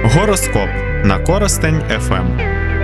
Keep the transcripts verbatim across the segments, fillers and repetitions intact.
Гороскоп на Коростень еф ем.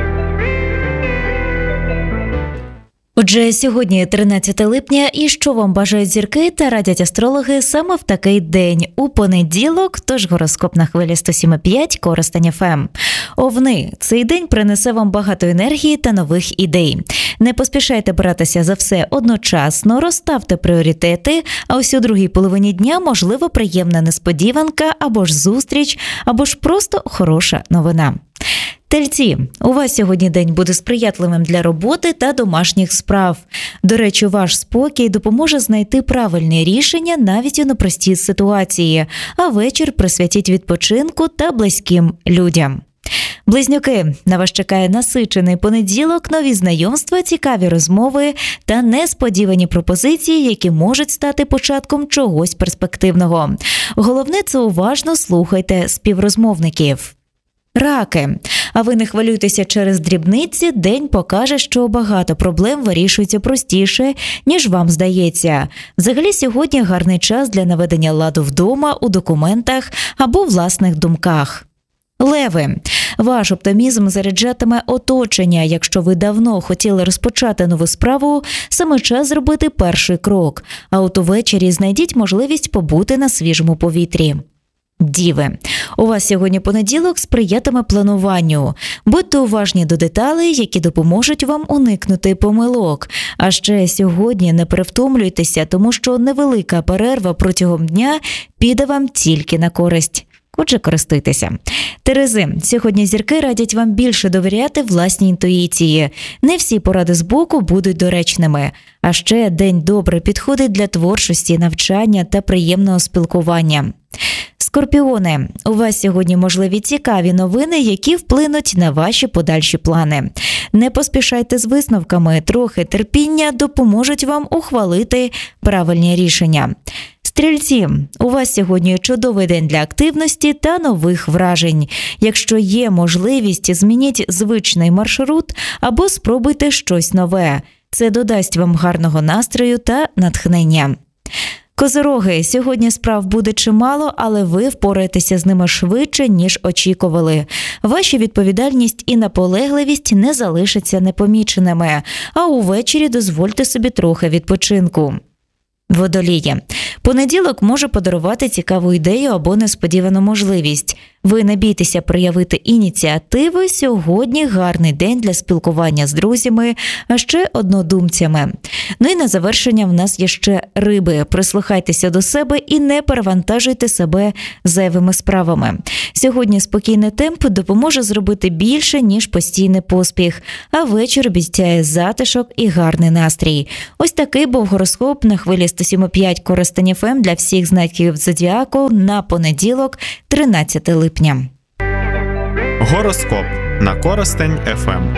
Отже, сьогодні тринадцяте липня, і що вам бажають зірки та радять астрологи саме в такий день, у понеділок, тож гороскоп на хвилі сто сім і п'ять Коростень еф ем. Овни, цей день принесе вам багато енергії та нових ідей. Не поспішайте братися за все одночасно, розставте пріоритети, а ось у другій половині дня можливо приємна несподіванка, або ж зустріч, або ж просто хороша новина. Тельці, у вас сьогодні день буде сприятливим для роботи та домашніх справ. До речі, ваш спокій допоможе знайти правильні рішення навіть у непростій ситуації, а вечір присвятіть відпочинку та близьким людям. Близнюки, на вас чекає насичений понеділок, нові знайомства, цікаві розмови та несподівані пропозиції, які можуть стати початком чогось перспективного. Головне – це уважно слухайте співрозмовників. Раки. А ви не хвилюйтеся через дрібниці, день покаже, що багато проблем вирішується простіше, ніж вам здається. Взагалі сьогодні гарний час для наведення ладу вдома, у документах або власних думках. Леви. Ваш оптимізм заряджатиме оточення. Якщо ви давно хотіли розпочати нову справу, саме час зробити перший крок. А от увечері знайдіть можливість побути на свіжому повітрі. Діви. У вас сьогодні понеділок сприятиме плануванню. Будьте уважні до деталей, які допоможуть вам уникнути помилок. А ще сьогодні не перевтомлюйтеся, тому що невелика перерва протягом дня піде вам тільки на користь. Отже, користуйтеся. Терези, сьогодні зірки радять вам більше довіряти власній інтуїції. Не всі поради збоку будуть доречними. А ще день добре підходить для творчості, навчання та приємного спілкування. Скорпіони, у вас сьогодні можливі цікаві новини, які вплинуть на ваші подальші плани. Не поспішайте з висновками, трохи терпіння допоможуть вам ухвалити правильні рішення. Стрільці, у вас сьогодні чудовий день для активності та нових вражень. Якщо є можливість, змініть звичний маршрут або спробуйте щось нове. Це додасть вам гарного настрою та натхнення. Козироги, сьогодні справ буде чимало, але ви впораєтеся з ними швидше, ніж очікували. Ваша відповідальність і наполегливість не залишаться непоміченими, а увечері дозвольте собі трохи відпочинку. Водолії. Понеділок може подарувати цікаву ідею або несподівану можливість. Ви не бійтеся проявити ініціативи, сьогодні гарний день для спілкування з друзями, а ще однодумцями. Ну і на завершення в нас є ще риби. Прислухайтеся до себе і не перевантажуйте себе зайвими справами. Сьогодні спокійний темп допоможе зробити більше, ніж постійний поспіх, а вечір обіцяє затишок і гарний настрій. Ось такий був гороскоп на хвилі сто сім і п'ять Коростень еф ем для всіх знаків зодіаку на понеділок, тринадцяте липня. Гороскоп на Коростень еф ем.